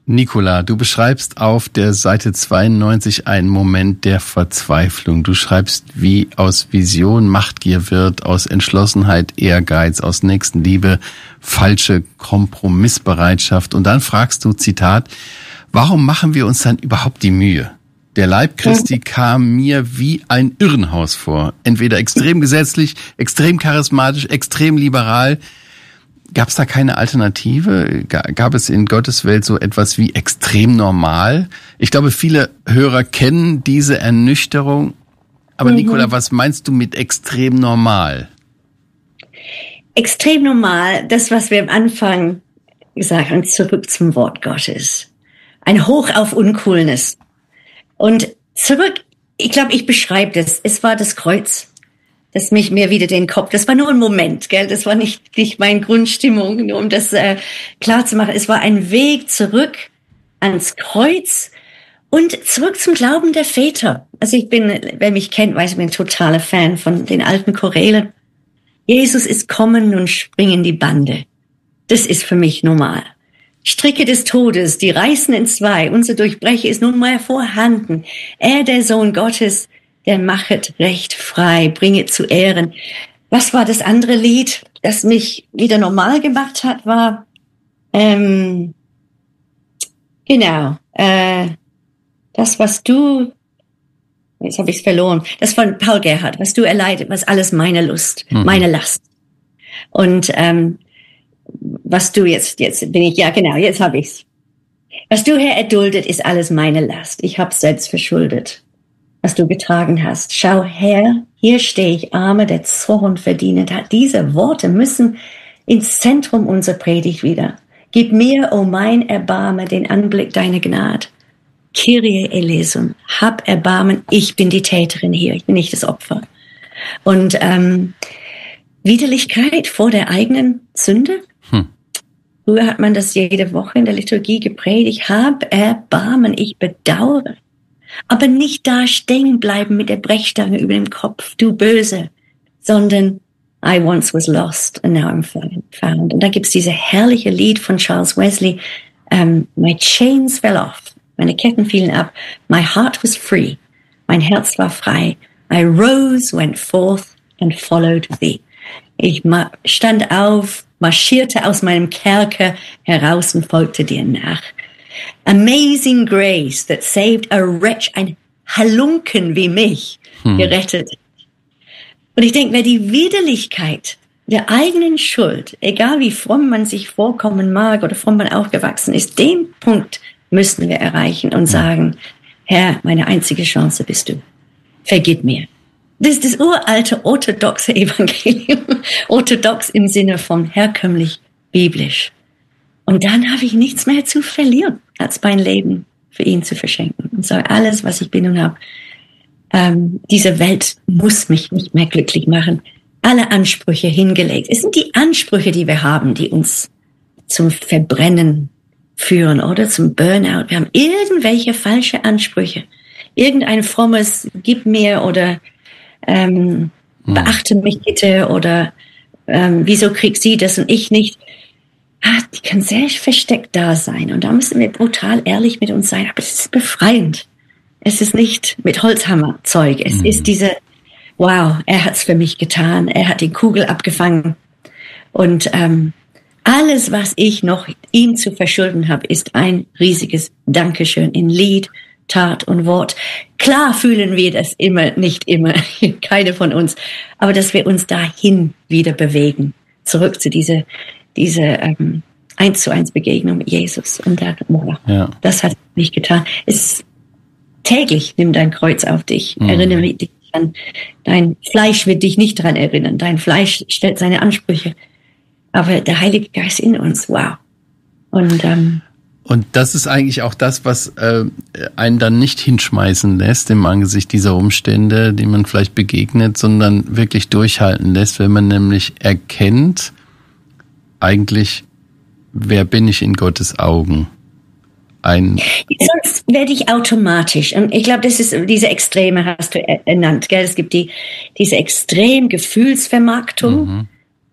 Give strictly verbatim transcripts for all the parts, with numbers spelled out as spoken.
Nicola, du beschreibst auf der Seite zweiundneunzig einen Moment der Verzweiflung. Du schreibst, wie aus Vision Machtgier wird, aus Entschlossenheit Ehrgeiz, aus Nächstenliebe falsche Kompromissbereitschaft. Und dann fragst du, Zitat, warum machen wir uns dann überhaupt die Mühe? Der Leib Christi kam mir wie ein Irrenhaus vor. Entweder extrem gesetzlich, extrem charismatisch, extrem liberal. Gab es da keine Alternative? Gab es in Gottes Welt so etwas wie extrem normal? Ich glaube, viele Hörer kennen diese Ernüchterung. Aber mhm. Nicola, was meinst du mit extrem normal? Extrem normal, das, was wir am Anfang gesagt haben, zurück zum Wort Gottes. Ein Hoch auf Uncoolness. Und zurück, ich glaube, ich beschreibe das. Es war das Kreuz, das mich mir wieder den Kopf, das war nur ein Moment, gell? Das war nicht, nicht meine Grundstimmung, nur um das äh, klar zu machen. Es war ein Weg zurück ans Kreuz und zurück zum Glauben der Väter. Also ich bin, wer mich kennt, weiß, ich bin ein totaler Fan von den alten Chorälen. Jesus ist kommen und springen die Bande. Das ist für mich normal. Stricke des Todes, die reißen in zwei, unser Durchbrecher ist nun mal vorhanden. Er, der Sohn Gottes, der machet Recht frei, bringet zu Ehren. Was war das andere Lied, das mich wieder normal gemacht hat, war, ähm, genau, äh, das, was du, jetzt habe ich es verloren, das von Paul Gerhardt, was du erleidet, was alles meine Lust, mhm. meine Last. Und ähm, was du jetzt, jetzt bin ich, ja genau, jetzt habe ich's. Was du, Herr, erduldet, ist alles meine Last. Ich hab's selbst verschuldet, was du getragen hast. Schau her, hier stehe ich, Arme, der Zorn verdient hat. Diese Worte müssen ins Zentrum unserer Predigt wieder. Gib mir, o oh mein Erbarme, den Anblick deiner Gnade. Kyrie eleison, hab Erbarmen, ich bin die Täterin hier, ich bin nicht das Opfer. Und ähm, Widerlichkeit vor der eigenen Sünde. Hm. Früher hat man das jede Woche in der Liturgie gepredigt. Hab Erbarmen, ich bedauere. Aber nicht da stehen bleiben mit der Brechstange über dem Kopf, du Böse, sondern I once was lost and now I'm found. Und da gibt's diese herrliche Lied von Charles Wesley, um, My chains fell off, meine Ketten fielen ab, my heart was free, mein Herz war frei, I rose, went forth and followed thee. Ich stand auf, marschierte aus meinem Kerker heraus und folgte dir nach. Amazing grace that saved a wretch, ein Halunken wie mich, hm. gerettet. Und ich denke, wer die Widerlichkeit der eigenen Schuld, egal wie fromm man sich vorkommen mag oder fromm man aufgewachsen ist, den Punkt müssen wir erreichen und sagen, Herr, meine einzige Chance bist du. Vergib mir. Das ist das uralte orthodoxe Evangelium. Orthodox im Sinne von herkömmlich biblisch. Und dann habe ich nichts mehr zu verlieren, als mein Leben für ihn zu verschenken. Und so alles, was ich bin und habe, ähm, diese Welt muss mich nicht mehr glücklich machen. Alle Ansprüche hingelegt. Es sind die Ansprüche, die wir haben, die uns zum Verbrennen führen oder zum Burnout. Wir haben irgendwelche falsche Ansprüche. Irgendein frommes Gib mir oder ähm, beachte mich bitte oder ähm, wieso kriegt sie das und ich nicht. Ah, die kann sehr versteckt da sein. Und da müssen wir brutal ehrlich mit uns sein. Aber es ist befreiend. Es ist nicht mit Holzhammerzeug. Es mhm. ist diese, wow, er hat's für mich getan. Er hat die Kugel abgefangen. Und ähm, alles, was ich noch ihm zu verschulden habe, ist ein riesiges Dankeschön in Lied, Tat und Wort. Klar fühlen wir das immer, nicht immer, keine von uns. Aber dass wir uns dahin wieder bewegen. Zurück zu dieser diese ähm, eins zu eins Begegnung mit Jesus. Und da, oh, ja. das hat mich getan. Es täglich nimm dein Kreuz auf dich. Mhm. Erinnere dich an, dein Fleisch wird dich nicht daran erinnern. Dein Fleisch stellt seine Ansprüche. Aber der Heilige Geist in uns, wow. Und, ähm, und das ist eigentlich auch das, was äh, einen dann nicht hinschmeißen lässt im Angesicht dieser Umstände, die man vielleicht begegnet, sondern wirklich durchhalten lässt, wenn man nämlich erkennt, eigentlich, wer bin ich in Gottes Augen? Ein Sonst werde ich automatisch, und ich glaube, das ist, diese Extreme hast du ernannt, gell? Es gibt die, diese extrem Gefühlsvermarktung, mhm.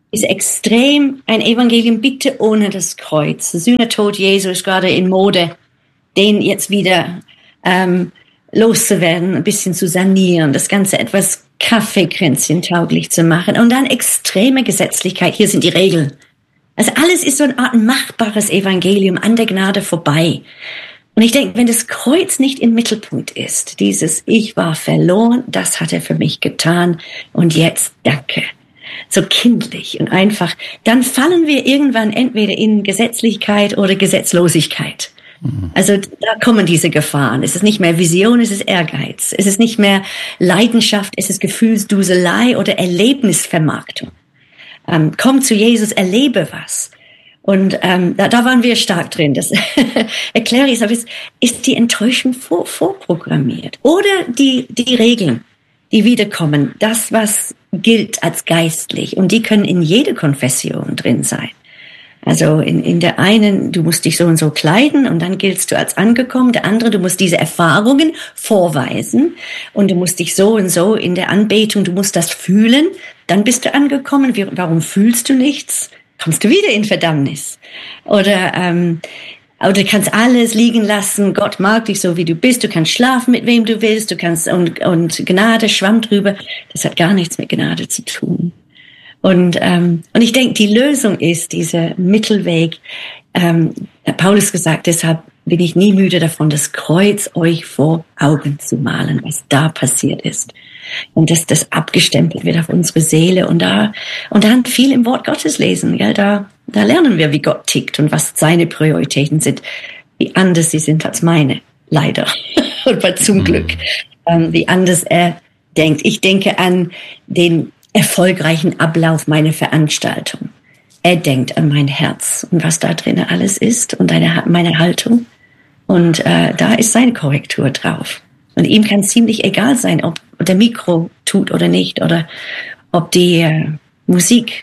ist extrem ein Evangelium, bitte ohne das Kreuz. Sühnetod Jesu ist gerade in Mode, den jetzt wieder ähm, loszuwerden, ein bisschen zu sanieren, das Ganze etwas Kaffeekränzchen-tauglich zu machen und dann extreme Gesetzlichkeit. Hier sind die Regeln. Also alles ist so eine Art machbares Evangelium an der Gnade vorbei. Und ich denke, wenn das Kreuz nicht im Mittelpunkt ist, dieses Ich war verloren, das hat er für mich getan und jetzt danke. So kindlich und einfach, dann fallen wir irgendwann entweder in Gesetzlichkeit oder Gesetzlosigkeit. Mhm. Also da kommen diese Gefahren. Es ist nicht mehr Vision, es ist Ehrgeiz. Es ist nicht mehr Leidenschaft, es ist Gefühlsduselei oder Erlebnisvermarktung. Ähm, komm zu Jesus, erlebe was. Und ähm, da, da waren wir stark drin. Das erkläre ich, aber ist, ist die Enttäuschung vor, vorprogrammiert? Oder die, die Regeln, die wiederkommen, das, was gilt als geistlich. Und die können in jeder Konfession drin sein. Also in, in der einen, du musst dich so und so kleiden und dann giltst du als angekommen. Der andere, du musst diese Erfahrungen vorweisen und du musst dich so und so in der Anbetung, du musst das fühlen. Dann bist du angekommen. Wie, warum fühlst du nichts? Kommst du wieder in Verdammnis. Oder, ähm, oder du kannst alles liegen lassen. Gott mag dich so, wie du bist. Du kannst schlafen, mit wem du willst. Du kannst, und, und Gnade, schwamm drüber. Das hat gar nichts mit Gnade zu tun. Und, ähm, und ich denke, die Lösung ist dieser Mittelweg. Ähm, Paulus gesagt, deshalb bin ich nie müde davon, das Kreuz euch vor Augen zu malen, was da passiert ist. Und dass das abgestempelt wird auf unsere Seele. Und da, und dann viel im Wort Gottes lesen, gell? Da, da lernen wir, wie Gott tickt und was seine Prioritäten sind, wie anders sie sind als meine, leider. Aber zum Glück, ähm, wie anders er denkt. Ich denke an den erfolgreichen Ablauf meiner Veranstaltung. Er denkt an mein Herz und was da drin alles ist und eine, meine Haltung. Und äh, da ist seine Korrektur drauf. Und ihm kann es ziemlich egal sein, ob der Mikro tut oder nicht oder ob die äh, Musik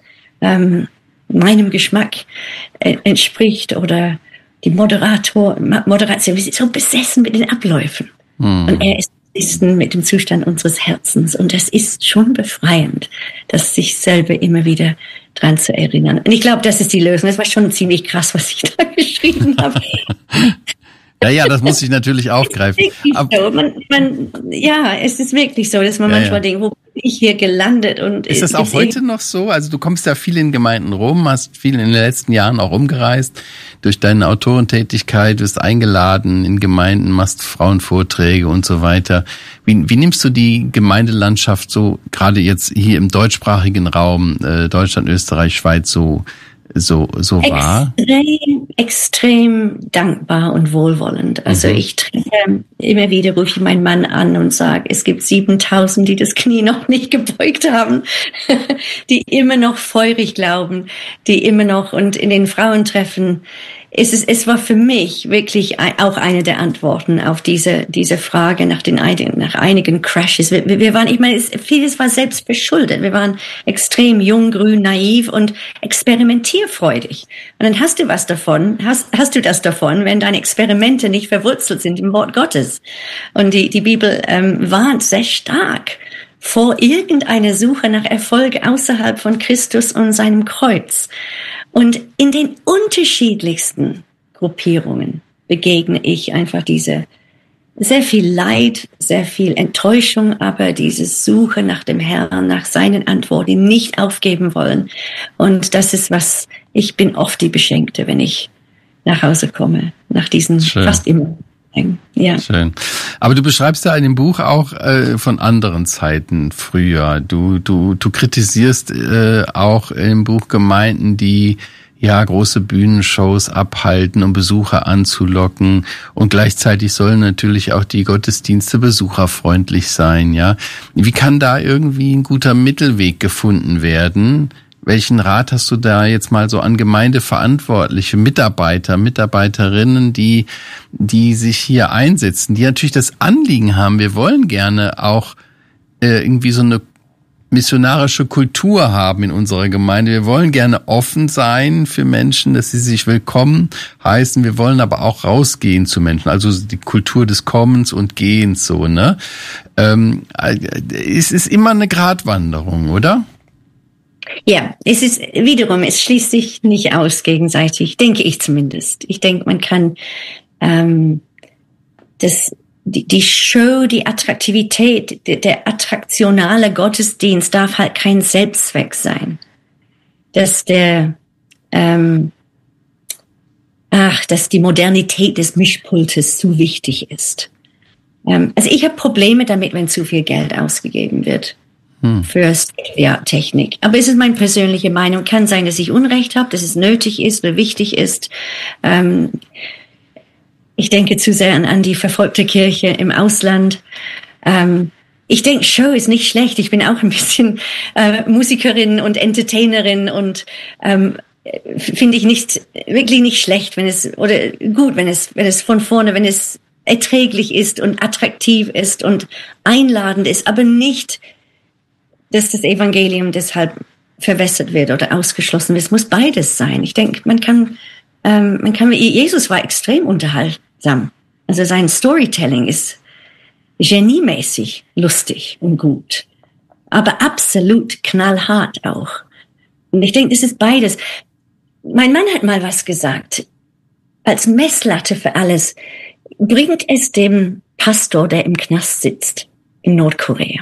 ähm, meinem Geschmack äh, entspricht oder die Moderator, Moderation. Wir sind so besessen mit den Abläufen. Mhm. Und er ist besessen mit dem Zustand unseres Herzens. Und das ist schon befreiend, das sich selber immer wieder dran zu erinnern. Und ich glaube, das ist die Lösung. Das war schon ziemlich krass, was ich da geschrieben habe. Ja, ja, das muss ich natürlich aufgreifen. So. Man, man, ja, es ist wirklich so, dass man ja, manchmal ja. denkt, wo bin ich hier gelandet? Und ist das auch heute noch so? Also du kommst ja viel in Gemeinden rum, hast viel in den letzten Jahren auch rumgereist, durch deine Autorentätigkeit, wirst eingeladen in Gemeinden, machst Frauenvorträge und so weiter. Wie, wie nimmst du die Gemeindelandschaft so, gerade jetzt hier im deutschsprachigen Raum, äh, Deutschland, Österreich, Schweiz, so so so wahr? Extrem, extrem dankbar und wohlwollend. Also mhm. ich treffe immer wieder, rufe ich meinen Mann an und sage, es gibt siebentausend, die das Knie noch nicht gebeugt haben, die immer noch feurig glauben, die immer noch, und in den Frauentreffen, es ist, es war für mich wirklich auch eine der Antworten auf diese, diese Frage nach den, nach einigen Crashes. Wir, wir waren, ich meine, es, vieles war selbst verschuldet. Wir waren extrem jung, grün, naiv und experimentierfreudig. Und dann hast du was davon, hast, hast du das davon, wenn deine Experimente nicht verwurzelt sind im Wort Gottes. Und die, die Bibel, ähm, warnt sehr stark vor irgendeiner Suche nach Erfolg außerhalb von Christus und seinem Kreuz. Und in den unterschiedlichsten Gruppierungen begegne ich einfach diese sehr viel Leid, sehr viel Enttäuschung, aber diese Suche nach dem Herrn, nach seinen Antworten, nicht aufgeben wollen. Und das ist was, ich bin oft die Beschenkte, wenn ich nach Hause komme, nach diesen Schön. fast immer. Ja. Schön. Aber du beschreibst ja in dem Buch auch äh, von anderen Zeiten früher. Du du du kritisierst äh, auch im Buch Gemeinden, die ja große Bühnenshows abhalten, um Besucher anzulocken, und gleichzeitig sollen natürlich auch die Gottesdienste besucherfreundlich sein. Ja, wie kann da irgendwie ein guter Mittelweg gefunden werden? Welchen Rat hast du da jetzt mal so an Gemeindeverantwortliche, Mitarbeiter, Mitarbeiterinnen, die, die sich hier einsetzen, die natürlich das Anliegen haben, wir wollen gerne auch äh, irgendwie so eine missionarische Kultur haben in unserer Gemeinde. Wir wollen gerne offen sein für Menschen, dass sie sich willkommen heißen. Wir wollen aber auch rausgehen zu Menschen. Also die Kultur des Kommens und Gehens, so, ne? Ähm, es ist immer eine Gratwanderung, oder? Ja, es ist wiederum, es schließt sich nicht aus gegenseitig, denke ich zumindest. Ich denke, man kann ähm, das, die, die Show, die Attraktivität, der, der attraktionale Gottesdienst darf halt kein Selbstzweck sein. Dass der, ähm, ach, dass die Modernität des Mischpultes zu wichtig ist. Ähm, also ich habe Probleme damit, wenn zu viel Geld ausgegeben wird. Für State-of-the-Art-Technik. Aber es ist meine persönliche Meinung. Kann sein, dass ich Unrecht habe, dass es nötig ist oder wichtig ist. Ähm, ich denke zu sehr an, an die verfolgte Kirche im Ausland. Ähm, ich denke, Show ist nicht schlecht. Ich bin auch ein bisschen äh, Musikerin und Entertainerin und ähm, finde ich nicht wirklich nicht schlecht, wenn es oder gut, wenn es wenn es von vorne, wenn es erträglich ist und attraktiv ist und einladend ist, aber nicht dass das Evangelium deshalb verwässert wird oder ausgeschlossen wird. Es muss beides sein. Ich denke, man kann, ähm, man kann, Jesus war extrem unterhaltsam. Also sein Storytelling ist geniemäßig lustig und gut, aber absolut knallhart auch. Und ich denke, das ist beides. Mein Mann hat mal was gesagt. Als Messlatte für alles bringt es dem Pastor, der im Knast sitzt, in Nordkorea.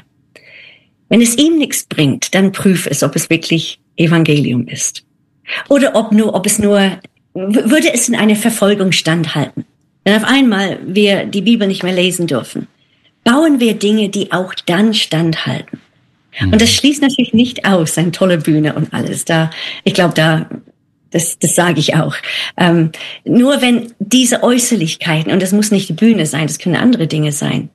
Wenn es ihm nichts bringt, dann prüf es, ob es wirklich Evangelium ist. Oder ob nur, ob es nur, würde es in eine Verfolgung standhalten. Wenn auf einmal wir die Bibel nicht mehr lesen dürfen, bauen wir Dinge, die auch dann standhalten. Mhm. Und das schließt natürlich nicht aus, eine tolle Bühne und alles. Da, ich glaube, da, das, das sage ich auch. Ähm, nur wenn diese Äußerlichkeiten, und das muss nicht die Bühne sein, das können andere Dinge sein,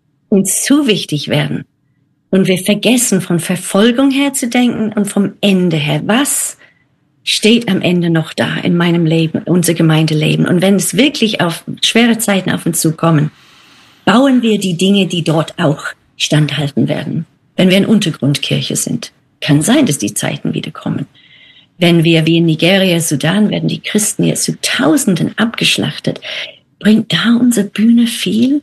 uns zu wichtig werden, und wir vergessen, von Verfolgung her zu denken und vom Ende her. Was steht am Ende noch da in meinem Leben, unser Gemeindeleben? Und wenn es wirklich auf schwere Zeiten auf uns zukommen, bauen wir die Dinge, die dort auch standhalten werden. Wenn wir in Untergrundkirche sind, kann sein, dass die Zeiten wieder kommen. Wenn wir wie in Nigeria, Sudan, werden die Christen jetzt zu Tausenden abgeschlachtet. Bringt da unsere Bühne viel?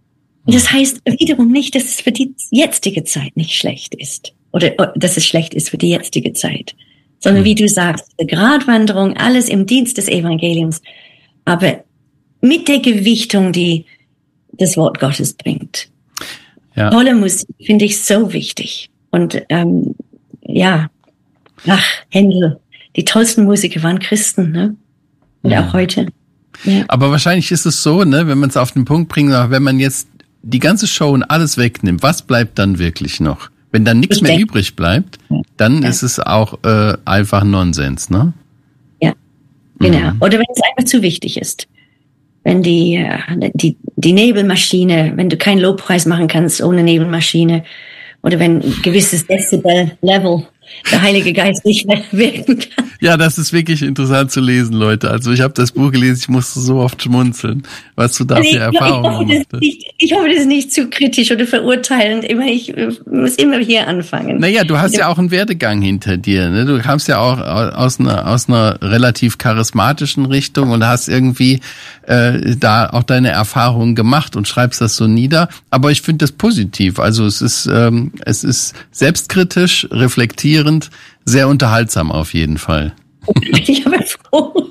Das heißt wiederum nicht, dass es für die jetzige Zeit nicht schlecht ist oder dass es schlecht ist für die jetzige Zeit, sondern wie du sagst, die Gratwanderung, alles im Dienst des Evangeliums, aber mit der Gewichtung, die das Wort Gottes bringt. Ja. Tolle Musik finde ich so wichtig und ähm, ja, ach, Händel, die tollsten Musiker waren Christen, ne? Und ja. Auch heute. Ja. Aber wahrscheinlich ist es so, ne, wenn man es auf den Punkt bringt, wenn man jetzt die ganze Show und alles wegnimmt, was bleibt dann wirklich noch? Wenn dann nichts mehr übrig bleibt, dann ja. ist es auch äh, einfach Nonsens, ne? Ja, genau. Mhm. Oder wenn es einfach zu wichtig ist. Wenn die, die, die Nebelmaschine, wenn du keinen Lobpreis machen kannst ohne Nebelmaschine, oder wenn ein gewisses Dezibel-Level der Heilige Geist nicht mehr wirken kann. Ja, das ist wirklich interessant zu lesen, Leute. Also ich habe das Buch gelesen, ich musste so oft schmunzeln, was du da für Erfahrungen gemacht hast. Ich hoffe, das ist nicht zu kritisch oder verurteilend. Immer, ich muss immer hier anfangen. Naja, du hast ja auch einen Werdegang hinter dir. Ne? Du kamst ja auch aus einer, aus einer relativ charismatischen Richtung und hast irgendwie äh, da auch deine Erfahrungen gemacht und schreibst das so nieder. Aber ich finde das positiv. Also es ist, ähm, es ist selbstkritisch, reflektierend, sehr unterhaltsam auf jeden Fall. Ich bin froh.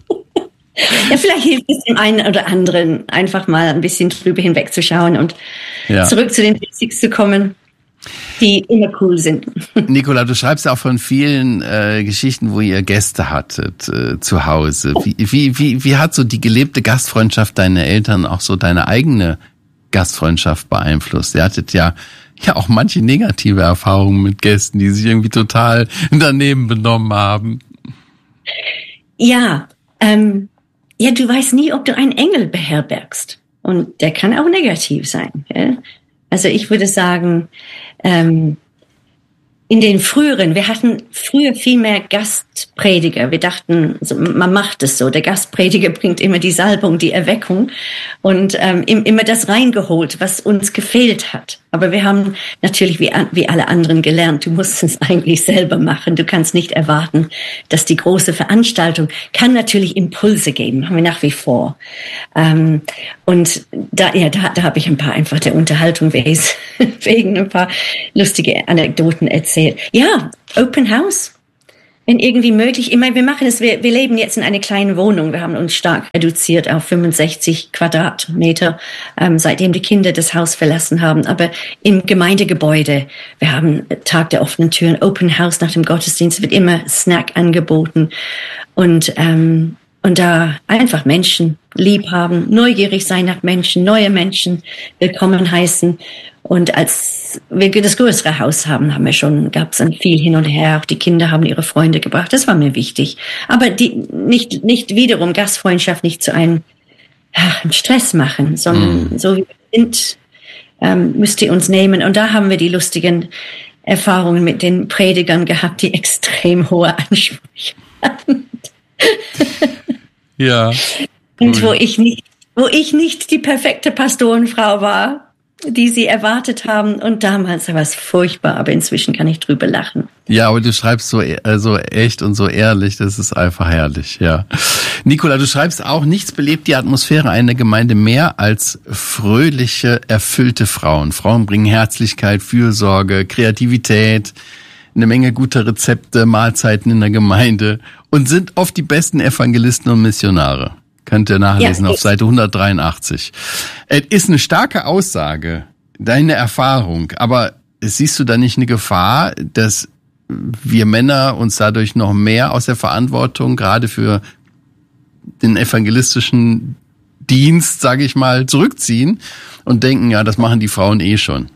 Ja, vielleicht hilft es dem einen oder anderen, einfach mal ein bisschen drüber hinwegzuschauen und ja. zurück zu den Basics zu kommen, die immer cool sind. Nicola, du schreibst ja auch von vielen äh, Geschichten, wo ihr Gäste hattet äh, zu Hause. Wie, wie, wie, wie hat so die gelebte Gastfreundschaft deiner Eltern auch so deine eigene Gastfreundschaft beeinflusst? Ihr hattet ja ja auch manche negative Erfahrungen mit Gästen, die sich irgendwie total daneben benommen haben. Ja, ähm, ja, du weißt nie, ob du einen Engel beherbergst. Und der kann auch negativ sein. Ja? Also ich würde sagen, ähm, in den früheren, wir hatten früher viel mehr Gastprediger. Wir dachten, man macht es so. Der Gastprediger bringt immer die Salbung, die Erweckung und ähm, immer das reingeholt, was uns gefehlt hat. Aber wir haben natürlich wie, wie alle anderen gelernt, du musst es eigentlich selber machen. Du kannst nicht erwarten, dass die große Veranstaltung kann natürlich Impulse geben, haben wir nach wie vor. Ähm, und da, ja, da, da habe ich ein paar einfach der Unterhaltung wegen ein paar lustige Anekdoten erzählt. Ja, Open House. wenn irgendwie möglich. Ich meine, wir machen es, wir, wir leben jetzt in einer kleinen Wohnung. Wir haben uns stark reduziert auf fünfundsechzig Quadratmeter, ähm, seitdem die Kinder das Haus verlassen haben. Aber im Gemeindegebäude, wir haben Tag der offenen Türen, Open House nach dem Gottesdienst, wird immer Snack angeboten. Und, ähm, und da einfach Menschen lieb haben, neugierig sein nach Menschen, neue Menschen willkommen heißen. Und als wir das größere Haus haben, haben wir schon, gab es dann viel hin und her. Auch die Kinder haben ihre Freunde gebracht. Das war mir wichtig. Aber die, nicht, nicht wiederum Gastfreundschaft nicht zu einem, ach, einem Stress machen, sondern mm. so wie wir sind, ähm, müsst ihr uns nehmen. Und da haben wir die lustigen Erfahrungen mit den Predigern gehabt, die extrem hohe Ansprüche hatten. Ja. Und wo ich nicht, wo ich nicht die perfekte Pastorenfrau war, die sie erwartet haben. Und damals war es furchtbar, aber inzwischen kann ich drüber lachen. Ja, aber du schreibst so, so echt und so ehrlich, das ist einfach herrlich, ja. Nicola, du schreibst auch, nichts belebt die Atmosphäre einer Gemeinde mehr als fröhliche, erfüllte Frauen. Frauen bringen Herzlichkeit, Fürsorge, Kreativität, eine Menge guter Rezepte, Mahlzeiten in der Gemeinde und sind oft die besten Evangelisten und Missionare. Könnt ihr nachlesen ja, auf Seite hundertdreiundachtzig. Es ist eine starke Aussage, deine Erfahrung, aber siehst du da nicht eine Gefahr, dass wir Männer uns dadurch noch mehr aus der Verantwortung, gerade für den evangelistischen Dienst, sage ich mal, zurückziehen und denken, ja, das machen die Frauen eh schon?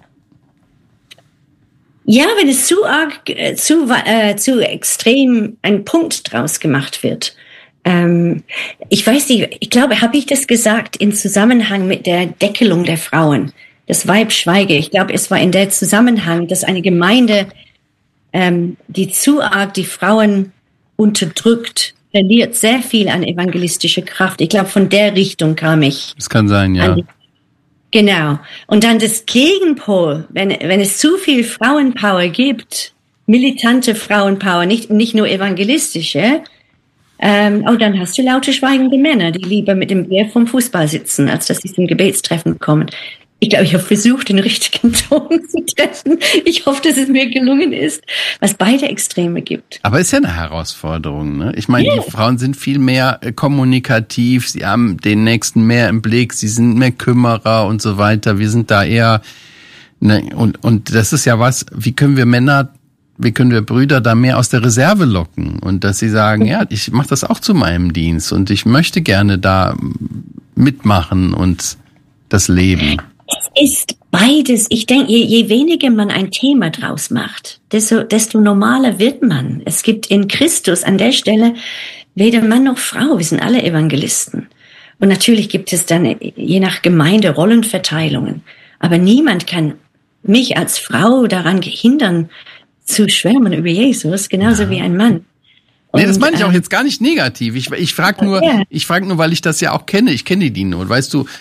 Ja, wenn es zu arg, zu, äh, zu extrem ein Punkt draus gemacht wird. Ähm, ich weiß nicht, ich glaube, habe ich das gesagt in Zusammenhang mit der Deckelung der Frauen, das Weib schweige. Ich glaube, es war in der Zusammenhang, dass eine Gemeinde, ähm, die zu arg die Frauen unterdrückt, verliert sehr viel an evangelistischer Kraft. Ich glaube, von der Richtung kam ich. Das kann sein, ja. Die, genau. Und dann das Gegenpol, wenn, wenn es zu viel Frauenpower gibt, militante Frauenpower, nicht, nicht nur evangelistische, Ähm, oh, dann hast du laute, schweigende Männer, die lieber mit dem Bier vom Fußball sitzen, als dass sie zum Gebetstreffen kommen. Ich glaube, ich habe versucht, den richtigen Ton zu treffen. Ich hoffe, dass es mir gelungen ist, was beide Extreme gibt. Aber ist ja eine Herausforderung, ne? Ich meine, yeah. Die Frauen sind viel mehr äh, kommunikativ, sie haben den Nächsten mehr im Blick, sie sind mehr Kümmerer und so weiter. Wir sind da eher, ne, und, und das ist ja was, wie können wir Männer Wie können wir Brüder da mehr aus der Reserve locken und dass sie sagen, ja, ich mache das auch zu meinem Dienst und ich möchte gerne da mitmachen und das Leben. Es ist beides. Ich denke, je, je weniger man ein Thema draus macht, desto, desto normaler wird man. Es gibt in Christus an der Stelle weder Mann noch Frau. Wir sind alle Evangelisten. Und natürlich gibt es dann je nach Gemeinde Rollenverteilungen. Aber niemand kann mich als Frau daran hindern, zu schwärmen über Jesus, genauso ja. wie ein Mann. Und, nee, das meine ich auch jetzt gar nicht negativ. Ich, ich frage nur, ja. ich frage nur, weil ich das ja auch kenne. Ich kenne die Not, weißt du,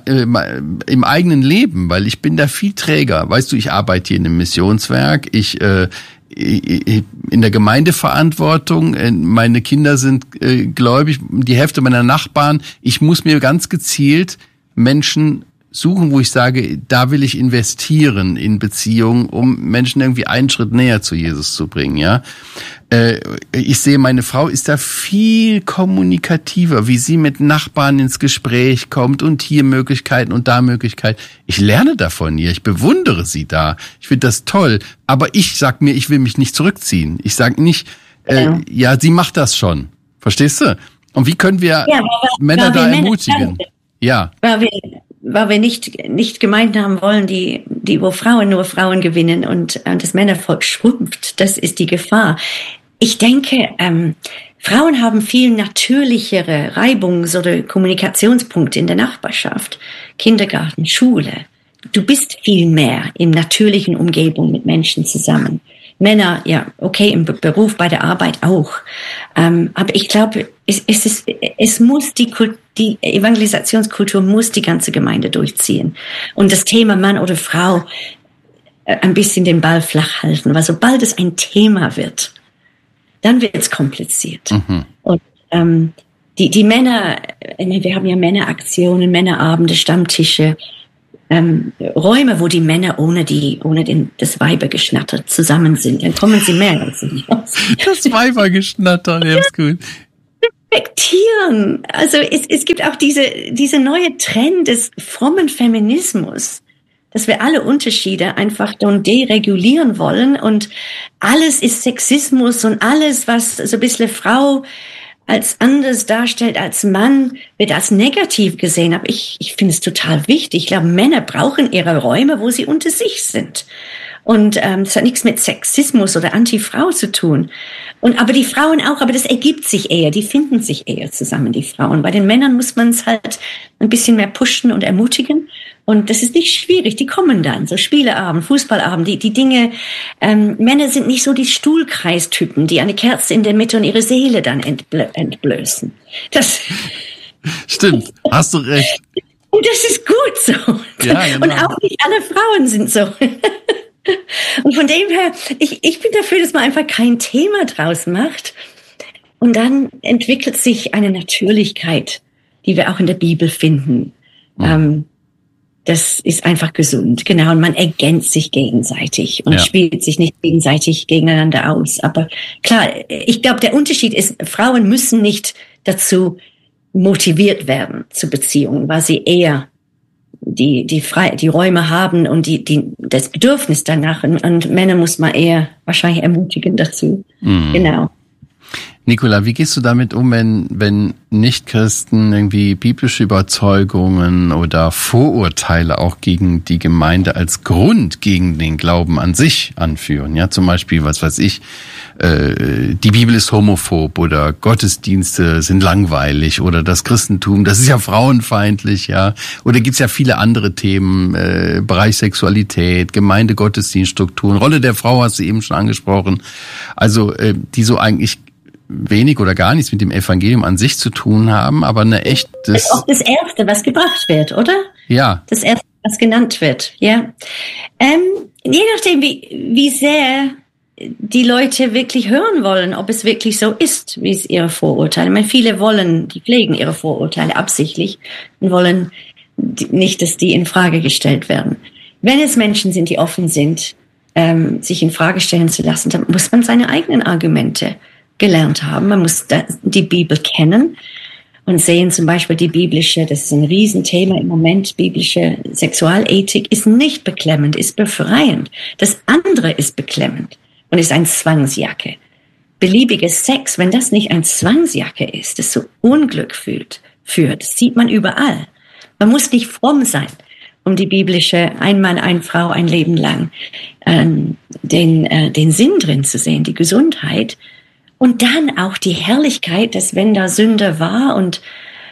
im eigenen Leben, weil ich bin da viel träger. Weißt du, ich arbeite hier in einem Missionswerk, ich äh, in der Gemeindeverantwortung, meine Kinder sind äh, gläubig, die Hälfte meiner Nachbarn. Ich muss mir ganz gezielt Menschen suchen, wo ich sage, da will ich investieren in Beziehungen, um Menschen irgendwie einen Schritt näher zu Jesus zu bringen, ja. Äh, ich sehe, meine Frau ist da viel kommunikativer, wie sie mit Nachbarn ins Gespräch kommt und hier Möglichkeiten und da Möglichkeiten. Ich lerne davon ihr, ich bewundere sie da. Ich finde das toll, aber ich sag mir, ich will mich nicht zurückziehen. Ich sage nicht, äh, ja. ja, sie macht das schon. Verstehst du? Und wie können wir ja, Männer da ermutigen? Männer, ja. Weil wir weil wir nicht nicht Gemeinden haben wollen, die die wo Frauen nur Frauen gewinnen und, und das Männervolk schrumpft. Das ist die Gefahr. Ich denke, ähm, Frauen haben viel natürlichere Reibungs- oder Kommunikationspunkte in der Nachbarschaft, Kindergarten, Schule. Du bist viel mehr in natürlichen Umgebungen mit Menschen zusammen. Männer, ja, okay, im Beruf, bei der Arbeit auch. Ähm, aber ich glaube, es, es, ist, es muss die, die Evangelisationskultur muss die ganze Gemeinde durchziehen. Und das Thema Mann oder Frau äh, ein bisschen den Ball flach halten. Weil sobald es ein Thema wird, dann wird es kompliziert. Mhm. Und ähm, die, die Männer, wir haben ja Männeraktionen, Männerabende, Stammtische. ähm, Räume, wo die Männer ohne die, ohne den, das Weibergeschnatter zusammen sind, dann kommen sie mehr als sie raus. Das Weibergeschnatter, ja, ist gut. Respektieren. Also es, es gibt auch diese, diese neue Trend des frommen Feminismus, dass wir alle Unterschiede einfach dann deregulieren wollen und alles ist Sexismus und alles, was so ein bisschen Frau als anders darstellt als Mann, wird als negativ gesehen. Aber ich, ich finde es total wichtig. Ich glaube, Männer brauchen ihre Räume, wo sie unter sich sind. Und ähm, das hat nichts mit Sexismus oder Anti-Frau zu tun. Und aber die Frauen auch, aber das ergibt sich eher, die finden sich eher zusammen, die Frauen. Bei den Männern muss man es halt ein bisschen mehr pushen und ermutigen. Und das ist nicht schwierig, die kommen dann, so Spieleabend, Fußballabend, die, die Dinge. Ähm, Männer sind nicht so die Stuhlkreistypen, die eine Kerze in der Mitte und ihre Seele dann entblö- entblößen. Das Stimmt, hast du recht. Und das ist gut so. Ja, genau. Und auch nicht alle Frauen sind so. Und von dem her, ich, ich bin dafür, dass man einfach kein Thema draus macht. Und dann entwickelt sich eine Natürlichkeit, die wir auch in der Bibel finden. Mhm. Ähm, das ist einfach gesund, genau. Und man ergänzt sich gegenseitig und ja. spielt sich nicht gegenseitig gegeneinander aus. Aber klar, ich glaube, der Unterschied ist, Frauen müssen nicht dazu motiviert werden zu Beziehungen, weil sie eher die die frei die Räume haben und die die das Bedürfnis danach und, und Männer muss man eher wahrscheinlich ermutigen dazu. Mhm. Genau. Nicola, wie gehst du damit um, wenn wenn Nichtchristen irgendwie biblische Überzeugungen oder Vorurteile auch gegen die Gemeinde als Grund gegen den Glauben an sich anführen? Ja, zum Beispiel, was weiß ich, äh, die Bibel ist homophob oder Gottesdienste sind langweilig oder das Christentum, das ist ja frauenfeindlich, ja. Oder gibt's ja viele andere Themen, äh, Bereich Sexualität, Gemeinde, Gottesdienststrukturen, Rolle der Frau hast du eben schon angesprochen. Also äh, die so eigentlich wenig oder gar nichts mit dem Evangelium an sich zu tun haben, aber eine echtes... Das ist auch das Erste, was gebracht wird, oder? Ja. Das Erste, was genannt wird, ja. Ähm, je nachdem, wie, wie sehr die Leute wirklich hören wollen, ob es wirklich so ist, wie es ihre Vorurteile. Ich meine, viele wollen, die pflegen ihre Vorurteile absichtlich und wollen nicht, dass die in Frage gestellt werden. Wenn es Menschen sind, die offen sind, ähm, sich in Frage stellen zu lassen, dann muss man seine eigenen Argumente gelernt haben. Man muss die Bibel kennen und sehen zum Beispiel die biblische, das ist ein Riesenthema im Moment, biblische Sexualethik ist nicht beklemmend, ist befreiend. Das andere ist beklemmend und ist ein Zwangsjacke. Beliebiges Sex, wenn das nicht ein Zwangsjacke ist, das so Unglück fühlt, führt, das sieht man überall. Man muss nicht fromm sein, um die biblische ein Mann, eine Frau, ein Leben lang ähm, den, äh, den Sinn drin zu sehen, die Gesundheit. Und dann auch die Herrlichkeit, dass wenn da Sünde war und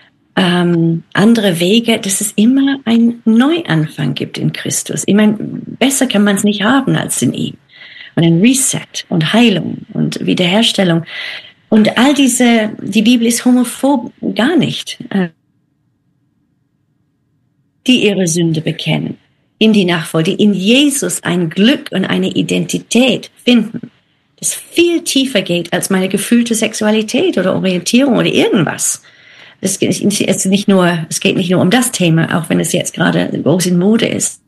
ähm, andere Wege, dass es immer einen Neuanfang gibt in Christus. Ich meine, besser kann man es nicht haben als in ihm. Und ein Reset und Heilung und Wiederherstellung. Und all diese, die Bibel ist homophob gar nicht, äh, die ihre Sünde bekennen, in die Nachfolge, die in Jesus ein Glück und eine Identität finden, das viel tiefer geht als meine gefühlte Sexualität oder Orientierung oder irgendwas. Es geht nicht nur, es geht nicht nur um das Thema, auch wenn es jetzt gerade groß in Mode ist,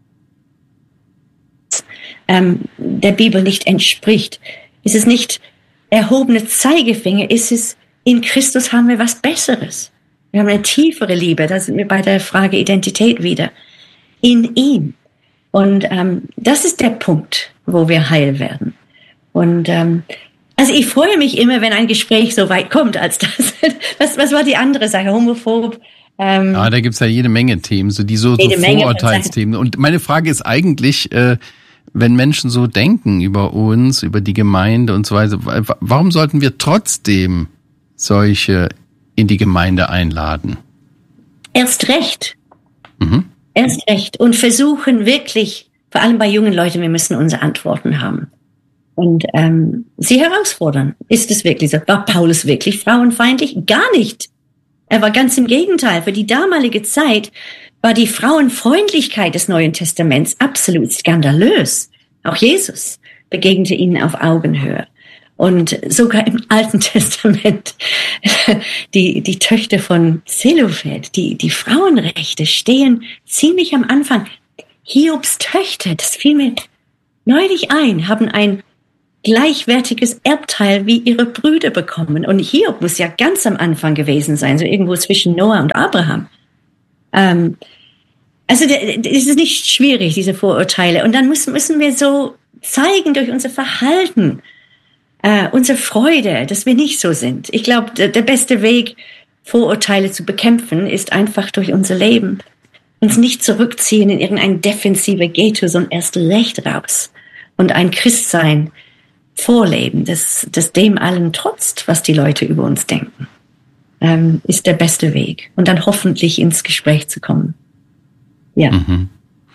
ähm, der Bibel nicht entspricht. Ist es nicht erhobene Zeigefinger, ist es, in Christus haben wir was Besseres. Wir haben eine tiefere Liebe, da sind wir bei der Frage Identität wieder. In ihm. Und ähm, das ist der Punkt, wo wir heil werden. Und ähm, also ich freue mich immer, wenn ein Gespräch so weit kommt als das. Was, was war die andere Sache? Homophob? Ähm, ja, da gibt's ja jede Menge Themen, so die so, so Vorurteilsthemen. Und meine Frage ist eigentlich, äh, wenn Menschen so denken über uns, über die Gemeinde und so weiter, warum sollten wir trotzdem solche in die Gemeinde einladen? Erst recht. Mhm. Erst recht. Und versuchen wirklich, vor allem bei jungen Leuten, wir müssen unsere Antworten haben. Und ähm, sie herausfordern. Ist es wirklich so? War Paulus wirklich frauenfeindlich? Gar nicht. Er war ganz im Gegenteil. Für die damalige Zeit war die Frauenfreundlichkeit des Neuen Testaments absolut skandalös. Auch Jesus begegnete ihnen auf Augenhöhe. Und sogar im Alten Testament, die, die Töchter von Zelophat, die, die Frauenrechte stehen ziemlich am Anfang. Hiobs Töchter, das fiel mir neulich ein, haben ein gleichwertiges Erbteil wie ihre Brüder bekommen. Und Hiob muss ja ganz am Anfang gewesen sein, so irgendwo zwischen Noah und Abraham. Ähm, also es ist nicht schwierig, diese Vorurteile. Und dann müssen, müssen wir so zeigen durch unser Verhalten, Uh, unsere Freude, dass wir nicht so sind. Ich glaube, der, der beste Weg, Vorurteile zu bekämpfen, ist einfach durch unser Leben. Uns nicht zurückziehen in irgendein defensive Ghetto, sondern erst recht raus. Und ein Christsein vorleben, das, das dem allen trotzt, was die Leute über uns denken, ähm, ist der beste Weg. Und dann hoffentlich ins Gespräch zu kommen. Ja. Mhm.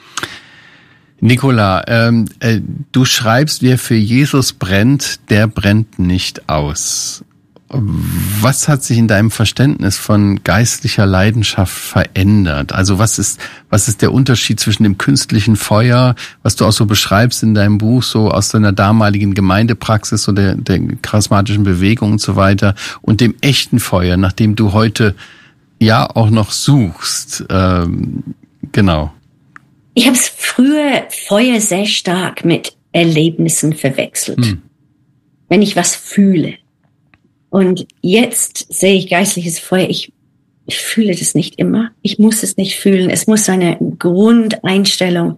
Nicola, ähm, äh, du schreibst, wer für Jesus brennt, der brennt nicht aus. Was hat sich in deinem Verständnis von geistlicher Leidenschaft verändert? Also was ist, was ist der Unterschied zwischen dem künstlichen Feuer, was du auch so beschreibst in deinem Buch, so aus deiner damaligen Gemeindepraxis, so der, der charismatischen Bewegung und so weiter, und dem echten Feuer, nach dem du heute ja auch noch suchst? Ähm, genau. Ich habe es früher Feuer sehr stark mit Erlebnissen verwechselt. Hm. Wenn ich was fühle. Und jetzt sehe ich geistliches Feuer. Ich, ich fühle das nicht immer. Ich muss es nicht fühlen. Es muss eine Grundeinstellung,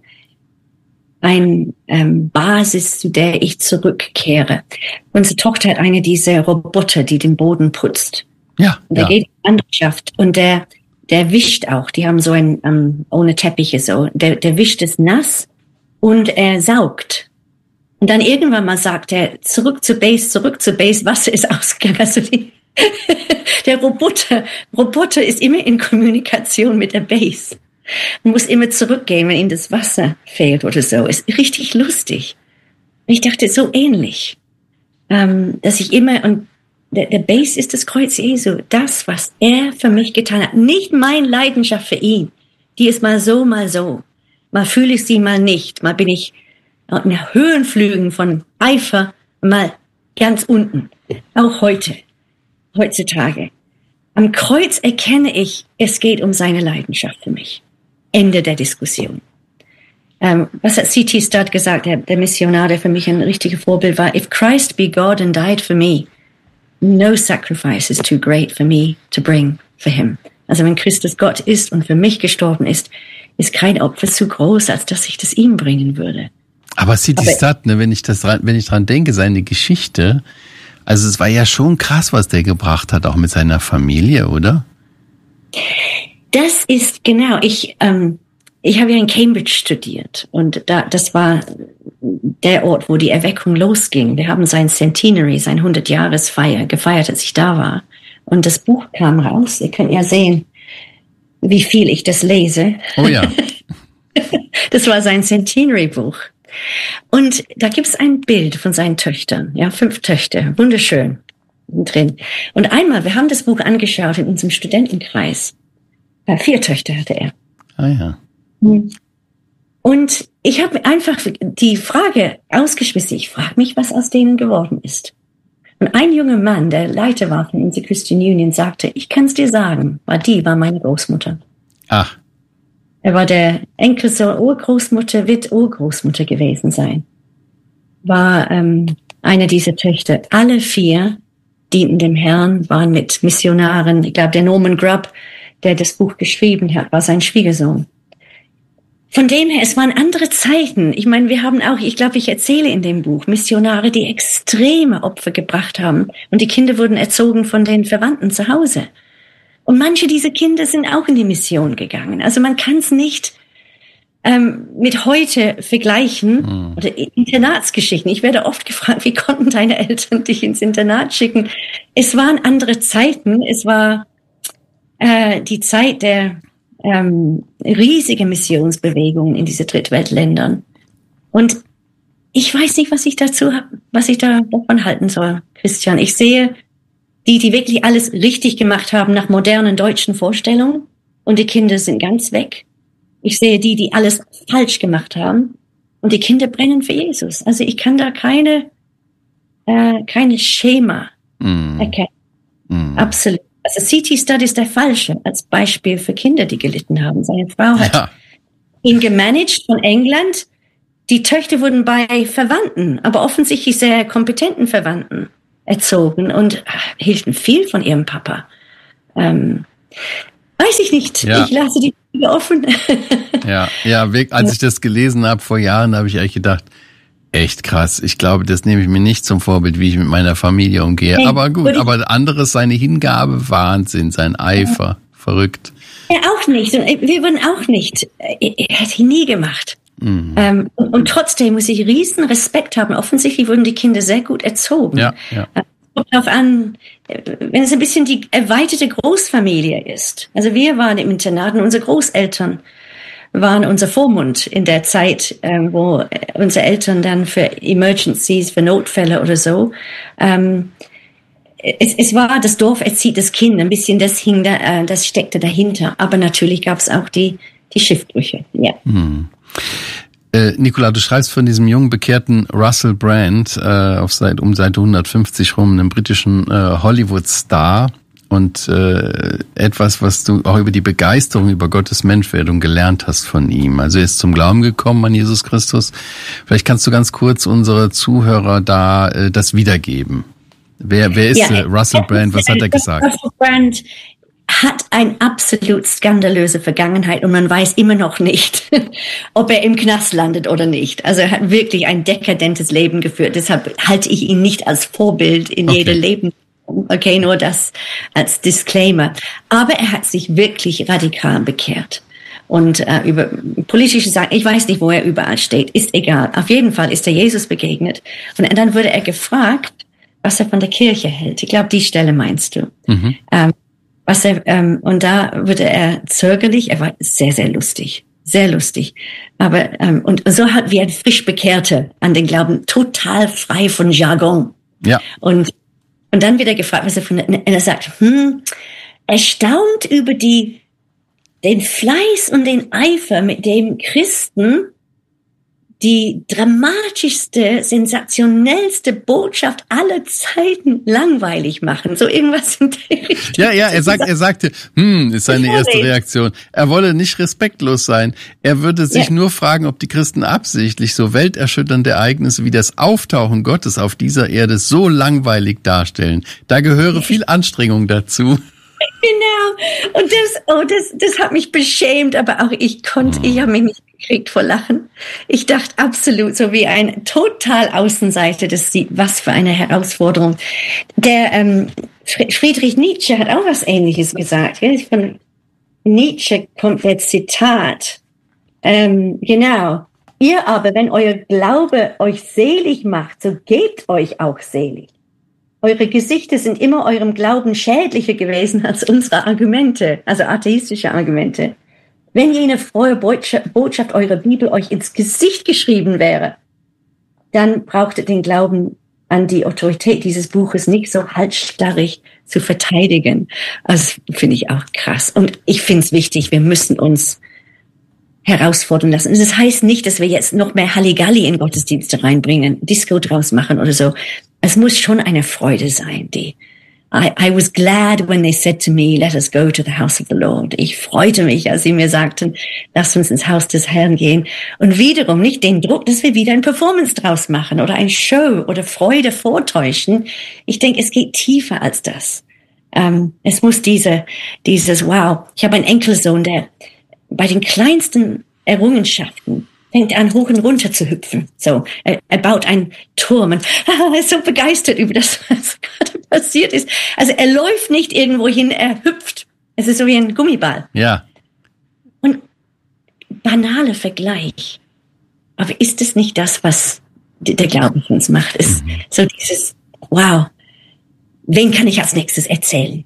eine ähm, Basis, zu der ich zurückkehre. Unsere Tochter hat eine dieser Roboter, die den Boden putzt. Ja. Und der ja. geht in die Landschaft und der Der wischt auch, die haben so ein, um, ohne Teppiche so, der, der wischt es nass und er saugt. Und dann irgendwann mal sagt er, zurück zur Base, zurück zur Base, Wasser ist ausgegangen. Also die, der Roboter, Roboter ist immer in Kommunikation mit der Base. Man muss immer zurückgehen, wenn ihm das Wasser fehlt oder so. Ist richtig lustig. Und ich dachte, so ähnlich, ähm, dass ich immer, und Der, der Base ist das Kreuz Jesu. Das, was er für mich getan hat. Nicht meine Leidenschaft für ihn. Die ist mal so, mal so. Mal fühle ich sie, mal nicht. Mal bin ich in Höhenflügen von Eifer, mal ganz unten. Auch heute. Heutzutage. Am Kreuz erkenne ich, es geht um seine Leidenschaft für mich. Ende der Diskussion. Ähm, was hat C T Studd gesagt, der, der Missionar, der für mich ein richtiges Vorbild war? If Christ be God and died for me, no sacrifice is too great for me to bring for him. Also wenn Christus Gott ist und für mich gestorben ist, ist kein Opfer zu groß, als dass ich das ihm bringen würde. Aber C T Studd, ne, wenn ich das dran, wenn ich dran denke, seine Geschichte, also es war ja schon krass, was der gebracht hat, auch mit seiner Familie, oder? Das ist genau. Ich ähm, ich habe ja in Cambridge studiert und da das war der Ort, wo die Erweckung losging. Wir haben sein Centenary, sein hundert-Jahres-Feier gefeiert, als ich da war. Und das Buch kam raus. Ihr könnt ja sehen, wie viel ich das lese. Oh ja. Das war sein Centenary-Buch. Und da gibt es ein Bild von seinen Töchtern. Ja, fünf Töchter. Wunderschön. Drin. Und einmal, wir haben das Buch angeschaut in unserem Studentenkreis. Vier Töchter hatte er. Ah ja. Und ich habe einfach die Frage ausgeschmissen. Ich frage mich, was aus denen geworden ist. Und ein junger Mann, der Leiter war von unserer Christian Union, sagte, ich kann es dir sagen, weil die war meine Großmutter. Ach. Er war der Enkelsohn, Urgroßmutter, wird Urgroßmutter gewesen sein. War ähm, eine dieser Töchter. Alle vier dienten dem Herrn, waren mit Missionaren. Ich glaube, der Norman Grubb, der das Buch geschrieben hat, war sein Schwiegersohn. Von dem her, es waren andere Zeiten. Ich meine, wir haben auch, ich glaube, ich erzähle in dem Buch, Missionare, die extreme Opfer gebracht haben. Und die Kinder wurden erzogen von den Verwandten zu Hause. Und manche dieser Kinder sind auch in die Mission gegangen. Also man kann es nicht ähm, mit heute vergleichen. Mhm. Oder Internatsgeschichten. Ich werde oft gefragt, wie konnten deine Eltern dich ins Internat schicken? Es waren andere Zeiten. Es war äh, die Zeit der Ähm, riesige Missionsbewegungen in diese Drittweltländern. Und ich weiß nicht, was ich dazu, was ich da davon halten soll, Christian. Ich sehe die, die wirklich alles richtig gemacht haben nach modernen deutschen Vorstellungen und die Kinder sind ganz weg. Ich sehe die, die alles falsch gemacht haben und die Kinder brennen für Jesus. Also ich kann da keine äh, kein Schema mm. erkennen. Mm. Absolut. Also C T-Study ist der falsche als Beispiel für Kinder, die gelitten haben. Seine Frau hat ja. ihn gemanagt von England. Die Töchter wurden bei Verwandten, aber offensichtlich sehr kompetenten Verwandten erzogen und hielten viel von ihrem Papa. Ähm, weiß ich nicht. Ja. Ich lasse die Tür offen. ja, ja, als ich das gelesen habe vor Jahren, habe ich eigentlich gedacht, echt krass. Ich glaube, das nehme ich mir nicht zum Vorbild, wie ich mit meiner Familie umgehe. Hey, aber gut, aber anderes, seine Hingabe, Wahnsinn, sein Eifer, ja. verrückt. Er auch nicht. Und wir wurden auch nicht. Er hat ihn nie gemacht. Mhm. Ähm, und, und trotzdem muss ich riesen Respekt haben. Offensichtlich wurden die Kinder sehr gut erzogen. Ja, ja. Kommt darauf an, wenn es ein bisschen die erweiterte Großfamilie ist. Also wir waren im Internat und unsere Großeltern waren unser Vormund in der Zeit, ähm, wo unsere Eltern dann für Emergencies, für Notfälle oder so, ähm, es, es war, das Dorf erzieht das Kind, ein bisschen das hing da, äh, das steckte dahinter. Aber natürlich gab es auch die, die Schiffbrüche, ja. Hm. Äh, Nicola, du schreibst von diesem jungen bekehrten Russell Brand äh, auf Seite, um Seite hundertfünfzig rum, einem britischen äh, Hollywood-Star. Und äh, etwas, was du auch über die Begeisterung über Gottes Menschwerdung gelernt hast von ihm. Also er ist zum Glauben gekommen an Jesus Christus. Vielleicht kannst du ganz kurz unsere Zuhörer da äh, das wiedergeben. Wer, wer ist ja, äh, Russell Brand? Was hat er gesagt? Russell Brand hat eine absolut skandalöse Vergangenheit und man weiß immer noch nicht, ob er im Knast landet oder nicht. Also er hat wirklich ein dekadentes Leben geführt. Deshalb halte ich ihn nicht als Vorbild in okay. jeder Leben. Okay, nur das als Disclaimer. Aber er hat sich wirklich radikal bekehrt. Und äh, über politische Sachen, ich weiß nicht, wo er überall steht, ist egal. Auf jeden Fall ist er Jesus begegnet. Und dann wurde er gefragt, was er von der Kirche hält. Ich glaube, die Stelle meinst du. Mhm. Ähm, was er ähm, und da wurde er zögerlich. Er war sehr, sehr lustig. Sehr lustig. Aber ähm, und so hat wie ein frisch Bekehrter an den Glauben, total frei von Jargon. Ja. Und Und dann wird er gefragt, was er von, und er sagt, hm, erstaunt über die, den Fleiß und den Eifer, mit dem Christen die dramatischste, sensationellste Botschaft aller Zeiten langweilig machen. So irgendwas in der Richtung. Ja, ja, er sagt, er sagte, hm, ist seine erste Reaktion. Er wolle nicht respektlos sein. Er würde sich ja. nur fragen, ob die Christen absichtlich so welterschütternde Ereignisse wie das Auftauchen Gottes auf dieser Erde so langweilig darstellen. Da gehöre viel Anstrengung dazu. Genau. Und das, oh, das, das hat mich beschämt, aber auch ich konnte, ich habe mich nicht gekriegt vor Lachen. Ich dachte absolut, so wie ein total Außenseiter, das sieht, was für eine Herausforderung. Der ähm, Friedrich Nietzsche hat auch was Ähnliches gesagt. Ja? Von Nietzsche kommt der Zitat. Ähm, genau. Ihr aber, wenn euer Glaube euch selig macht, so gebt euch auch selig. Eure Gesichter sind immer eurem Glauben schädlicher gewesen als unsere Argumente, also atheistische Argumente. Wenn jene frohe Botschaft eurer Bibel euch ins Gesicht geschrieben wäre, dann braucht ihr den Glauben an die Autorität dieses Buches nicht so halsstarrig zu verteidigen. Also finde ich auch krass. Und ich finde es wichtig, wir müssen uns herausfordern lassen. Und das heißt nicht, dass wir jetzt noch mehr Halligalli in Gottesdienste reinbringen, Disco draus machen oder so. Es muss schon eine Freude sein, die I, I was glad when they said to me, let us go to the house of the Lord. Ich freute mich, als sie mir sagten, lass uns ins Haus des Herrn gehen. Und wiederum nicht den Druck, dass wir wieder ein Performance draus machen oder ein Show oder Freude vortäuschen. Ich denke, es geht tiefer als das. Ähm, es muss diese, dieses, wow, ich habe einen Enkelsohn, der bei den kleinsten Errungenschaften fängt an, hoch und runter zu hüpfen. So, er, er baut einen Turm und ah, er ist so begeistert über das, was gerade passiert ist. Also er läuft nicht irgendwo hin, er hüpft. Es ist so wie ein Gummiball. Ja. Und banaler Vergleich. Aber ist es nicht das, was der Glaube für uns macht? Ist mhm. so dieses, wow, wen kann ich als nächstes erzählen?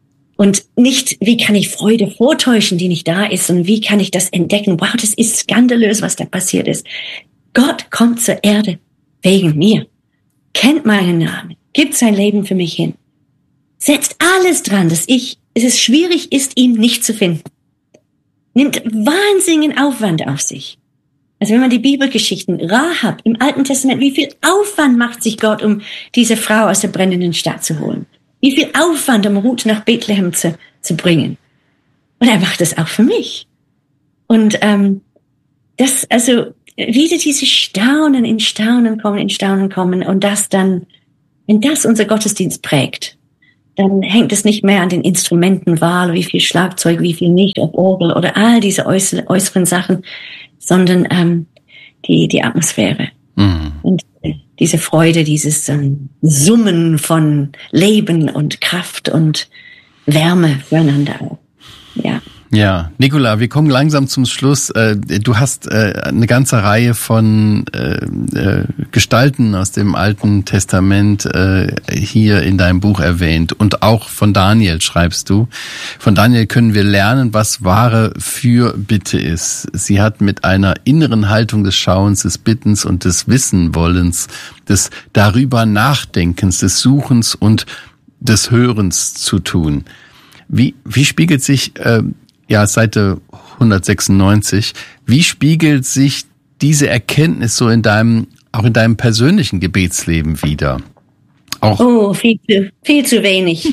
Und nicht, wie kann ich Freude vortäuschen, die nicht da ist, und wie kann ich das entdecken? Wow, das ist skandalös, was da passiert ist. Gott kommt zur Erde wegen mir, kennt meinen Namen, gibt sein Leben für mich hin, setzt alles dran, dass ich, dass es schwierig ist, ihn nicht zu finden, nimmt wahnsinnigen Aufwand auf sich. Also wenn man die Bibelgeschichten, Rahab im Alten Testament, wie viel Aufwand macht sich Gott, um diese Frau aus der brennenden Stadt zu holen? Wie viel Aufwand, um Ruth nach Bethlehem zu, zu bringen? Und er macht das auch für mich. Und ähm, das, also wieder diese Staunen in Staunen kommen, in Staunen kommen und das dann, wenn das unser Gottesdienst prägt, dann hängt es nicht mehr an den Instrumentenwahl, wie viel Schlagzeug, wie viel nicht, ob Orgel oder all diese äußeren, äußeren Sachen, sondern ähm, die die Atmosphäre mhm. und diese Freude, dieses ähm, Summen von Leben und Kraft und Wärme füreinander auch. Ja. Ja, Nicola, wir kommen langsam zum Schluss. Du hast eine ganze Reihe von Gestalten aus dem Alten Testament hier in deinem Buch erwähnt und auch von Daniel schreibst du. Von Daniel können wir lernen, was wahre Fürbitte ist. Sie hat mit einer inneren Haltung des Schauens, des Bittens und des Wissenwollens, des darüber Nachdenkens, des Suchens und des Hörens zu tun. Wie, wie spiegelt sich äh, ja, Seite hundertsechsundneunzig. Wie spiegelt sich diese Erkenntnis so in deinem, auch in deinem persönlichen Gebetsleben wider? Auch oh, viel zu, viel zu wenig.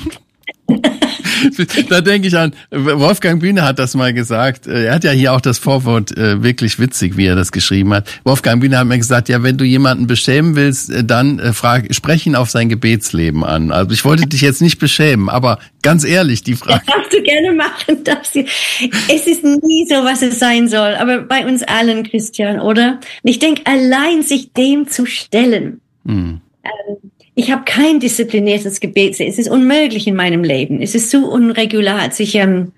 Da denke ich an, Wolfgang Bühne hat das mal gesagt, er hat ja hier auch das Vorwort äh, wirklich witzig, wie er das geschrieben hat. Wolfgang Bühne hat mir gesagt, ja, wenn du jemanden beschämen willst, dann äh, frag, sprech ihn auf sein Gebetsleben an. Also ich wollte dich jetzt nicht beschämen, aber ganz ehrlich, die Frage... Das darfst du gerne machen. Darfst du. Es ist nie so, was es sein soll, aber bei uns allen, Christian, oder? Und ich denke, allein sich dem zu stellen, hm. ähm, ich habe kein diszipliniertes Gebet. Es ist unmöglich in meinem Leben. Es ist so unregular. Als ich, ähm,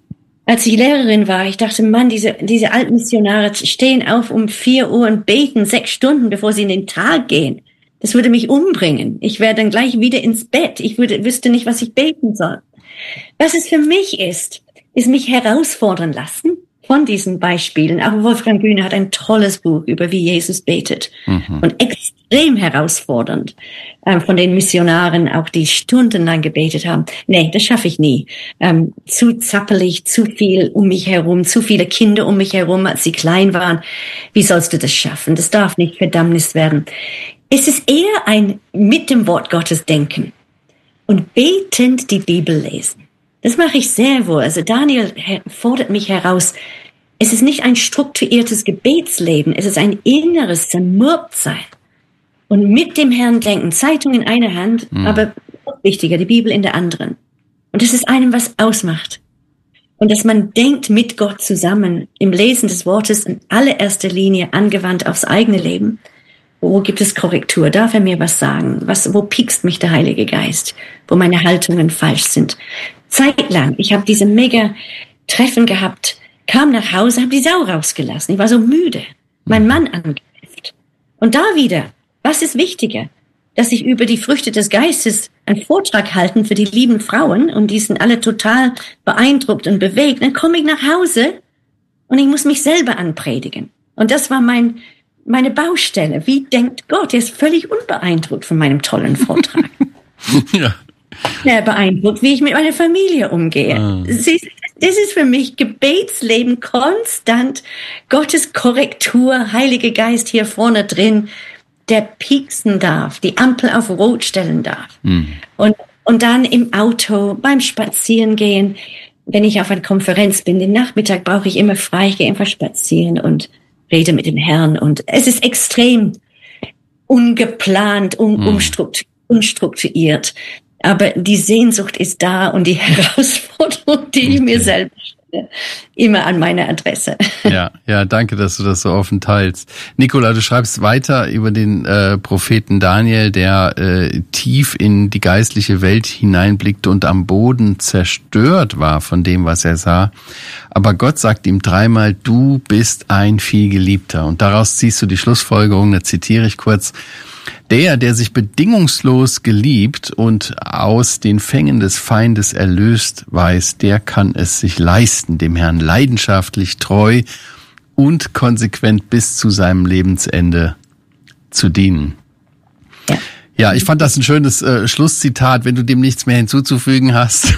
als ich Lehrerin war, ich dachte, Mann, diese, diese alten Missionare stehen auf um vier Uhr und beten sechs Stunden, bevor sie in den Tag gehen. Das würde mich umbringen. Ich wäre dann gleich wieder ins Bett. Ich würde, wüsste nicht, was ich beten soll. Was es für mich ist, ist mich herausfordern lassen von diesen Beispielen. Auch Wolfgang Bühne hat ein tolles Buch über wie Jesus betet. Mhm. Und extrem herausfordernd ähm, von den Missionaren, auch die stundenlang gebetet haben. Nee, das schaffe ich nie. Ähm, zu zappelig, zu viel um mich herum, zu viele Kinder um mich herum, als sie klein waren. Wie sollst du das schaffen? Das darf nicht Verdammnis werden. Es ist eher ein mit dem Wort Gottes denken und betend die Bibel lesen. Das mache ich sehr wohl. Also Daniel fordert mich heraus. Es ist nicht ein strukturiertes Gebetsleben. Es ist ein inneres Zermürbtsein. Und mit dem Herrn denken. Zeitung in einer Hand, mhm. aber wichtiger, die Bibel in der anderen. Und das ist einem, was ausmacht. Und dass man denkt mit Gott zusammen im Lesen des Wortes in allererster Linie angewandt aufs eigene Leben. Wo gibt es Korrektur? Darf er mir was sagen? Was, wo piekst mich der Heilige Geist? Wo meine Haltungen falsch sind? Zeitlang, ich habe diese mega Treffen gehabt, kam nach Hause, habe die Sau rausgelassen. Ich war so müde. Mein Mann angegriffen. Und da wieder, was ist wichtiger? Dass ich über die Früchte des Geistes einen Vortrag halten für die lieben Frauen und die sind alle total beeindruckt und bewegt. Dann komme ich nach Hause und ich muss mich selber anpredigen. Und das war mein meine Baustelle. Wie denkt Gott? Er ist völlig unbeeindruckt von meinem tollen Vortrag. Ja. Er beeindruckt, wie ich mit meiner Familie umgehe. Ah. Das ist für mich Gebetsleben konstant, Gottes Korrektur, Heiliger Geist hier vorne drin, der pieksen darf, die Ampel auf Rot stellen darf. Mhm. Und, und dann im Auto, beim Spazierengehen, wenn ich auf einer Konferenz bin, den Nachmittag brauche ich immer frei, ich gehe einfach spazieren und rede mit dem Herrn. Und es ist extrem ungeplant, un, mhm. umstrukturiert, unstrukturiert. Aber die Sehnsucht ist da und die Herausforderung, die okay. ich mir selber stelle, immer an meine Adresse. Ja, ja, danke, dass du das so offen teilst. Nicola, du schreibst weiter über den äh, Propheten Daniel, der äh, tief in die geistliche Welt hineinblickte und am Boden zerstört war von dem, was er sah. Aber Gott sagt ihm dreimal, du bist ein Vielgeliebter. Und daraus ziehst du die Schlussfolgerung, da zitiere ich kurz: Der, der sich bedingungslos geliebt und aus den Fängen des Feindes erlöst weiß, der kann es sich leisten, dem Herrn leidenschaftlich, treu und konsequent bis zu seinem Lebensende zu dienen. Ja, ja, ich fand das ein schönes äh, Schlusszitat, wenn du dem nichts mehr hinzuzufügen hast.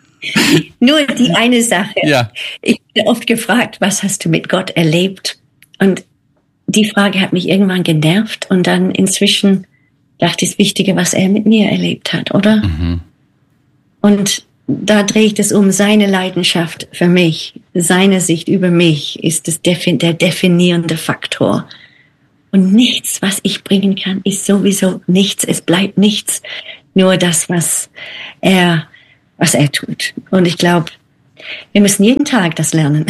Nur die eine Sache. Ja. Ich werde oft gefragt, was hast du mit Gott erlebt? Und die Frage hat mich irgendwann genervt und dann inzwischen dachte ich, das Wichtige, was er mit mir erlebt hat, oder? Mhm. Und da drehe ich das um. Seine Leidenschaft für mich, seine Sicht über mich ist das Defi- der definierende Faktor. Und nichts, was ich bringen kann, ist sowieso nichts. Es bleibt nichts. Nur das, was er, was er tut. Und ich glaube, wir müssen jeden Tag das lernen.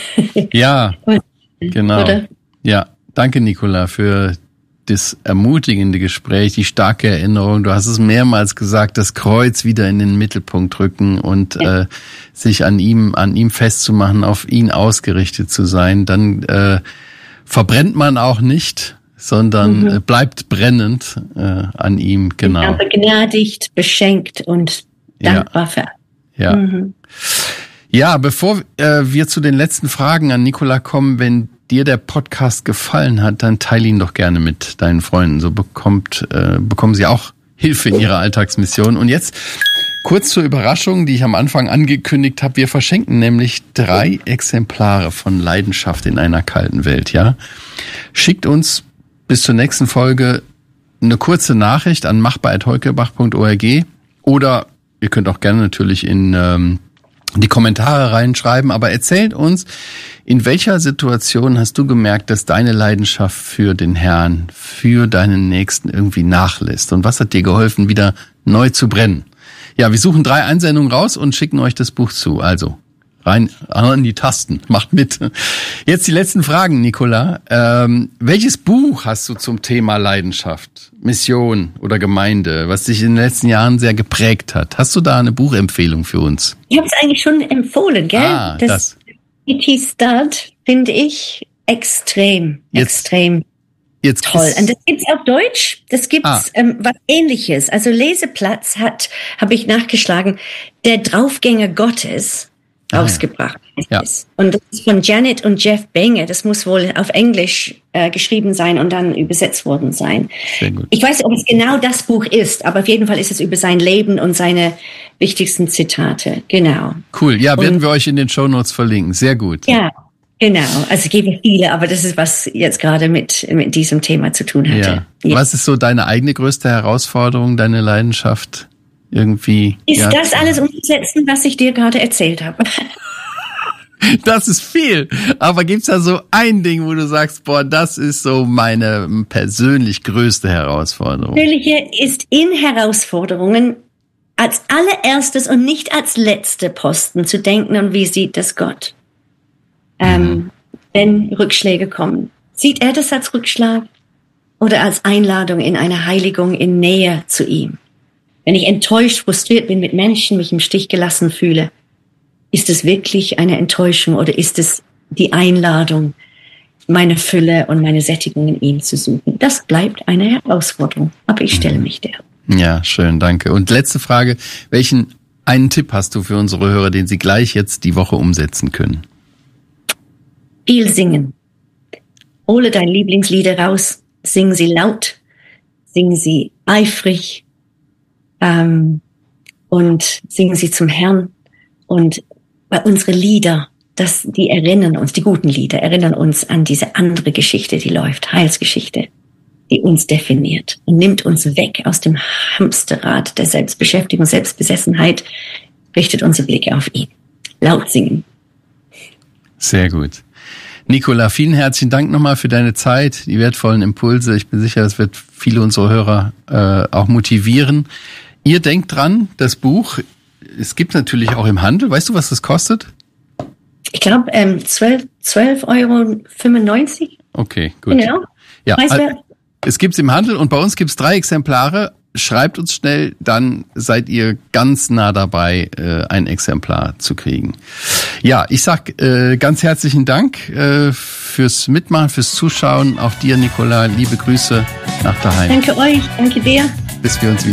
Ja, genau. Oder? Ja, danke, Nicola, für das ermutigende Gespräch, die starke Erinnerung. Du hast es mehrmals gesagt, das Kreuz wieder in den Mittelpunkt rücken und ja. äh, sich an ihm, an ihm festzumachen, auf ihn ausgerichtet zu sein. Dann äh, verbrennt man auch nicht, sondern mhm. äh, bleibt brennend äh, an ihm. Genau. Ja, begnadigt, beschenkt und dankbar für. Ja. Mhm. Ja, bevor äh, wir zu den letzten Fragen an Nicola kommen, wenn dir der Podcast gefallen hat, dann teile ihn doch gerne mit deinen Freunden. So bekommt, äh, bekommen sie auch Hilfe in ihrer Alltagsmission. Und jetzt kurz zur Überraschung, die ich am Anfang angekündigt habe. Wir verschenken nämlich drei Exemplare von Leidenschaft in einer kalten Welt. Ja, schickt uns bis zur nächsten Folge eine kurze Nachricht an machbar at heukebach punkt org oder ihr könnt auch gerne natürlich in ähm, die Kommentare reinschreiben, aber erzählt uns, in welcher Situation hast du gemerkt, dass deine Leidenschaft für den Herrn, für deinen Nächsten irgendwie nachlässt? Und was hat dir geholfen, wieder neu zu brennen? Ja, wir suchen drei Einsendungen raus und schicken euch das Buch zu. Also rein an die Tasten, macht mit. Jetzt die letzten Fragen, Nicola. Ähm, welches Buch hast du zum Thema Leidenschaft, Mission oder Gemeinde, was dich in den letzten Jahren sehr geprägt hat? Hast du da eine Buchempfehlung für uns? Ich habe es eigentlich schon empfohlen, gell? Ah, das. das. E T Studd finde ich extrem, jetzt, extrem jetzt toll. Und das gibt's auf Deutsch. Das gibt's ah. ähm, was Ähnliches. Also Leseplatz hat, habe ich nachgeschlagen, der Draufgänger Gottes ah, ausgebracht. Ja. Ist. Und das ist von Janet und Jeff Benge. Das muss wohl auf Englisch äh, geschrieben sein und dann übersetzt worden sein. Sehr gut. Ich weiß nicht, ob es genau das Buch ist, aber auf jeden Fall ist es über sein Leben und seine wichtigsten Zitate. Genau. Cool. Ja, werden und, wir euch in den Shownotes verlinken. Sehr gut. Ja, genau. Also es gibt viele, aber das ist, was jetzt gerade mit, mit diesem Thema zu tun hatte. Ja. Ja. Was ist so deine eigene größte Herausforderung, deine Leidenschaft? Irgendwie. Ist ja. das alles umzusetzen, was ich dir gerade erzählt habe? Das ist viel. Aber gibt's da so ein Ding, wo du sagst, boah, das ist so meine persönlich größte Herausforderung? Persönliche ist in Herausforderungen als allererstes und nicht als letzte Posten zu denken, und wie sieht das Gott? Ähm, mhm. Wenn Rückschläge kommen. Sieht er das als Rückschlag oder als Einladung in eine Heiligung, in Nähe zu ihm? Wenn ich enttäuscht, frustriert bin mit Menschen, mich im Stich gelassen fühle, ist es wirklich eine Enttäuschung oder ist es die Einladung, meine Fülle und meine Sättigung in ihm zu suchen? Das bleibt eine Herausforderung, aber ich stelle mich der. Ja, schön, danke. Und letzte Frage, welchen einen Tipp hast du für unsere Hörer, den sie gleich jetzt die Woche umsetzen können? Viel singen. Hole deine Lieblingslieder raus, sing sie laut, sing sie eifrig, ähm, und singen sie zum Herrn. Und bei unsere Lieder, das, die erinnern uns, die guten Lieder erinnern uns an diese andere Geschichte, die läuft, Heilsgeschichte, die uns definiert und nimmt uns weg aus dem Hamsterrad der Selbstbeschäftigung, Selbstbesessenheit, richtet unsere Blicke auf ihn. Laut singen. Sehr gut. Nicola, vielen herzlichen Dank nochmal für deine Zeit, die wertvollen Impulse. Ich bin sicher, es wird viele unserer Hörer äh, auch motivieren. Ihr denkt dran, das Buch, es gibt natürlich auch im Handel. Weißt du, was das kostet? Ich glaube, ähm, zwölf Euro fünfundneunzig. Okay, gut. Genau. Ja, also, es gibt's im Handel und bei uns gibt's drei Exemplare. Schreibt uns schnell, dann seid ihr ganz nah dabei, äh, ein Exemplar zu kriegen. Ja, ich sag äh, ganz herzlichen Dank äh, fürs Mitmachen, fürs Zuschauen. Auch dir, Nicola, liebe Grüße nach daheim. Danke euch, danke dir. Bis wir uns wieder